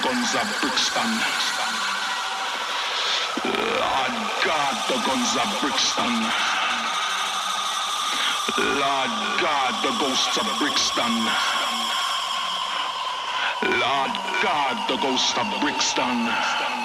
guns of Brixton. Lord God, the guns of Brixton. Lord God, the ghosts of Brixton. Lord God, the ghost of Brixton.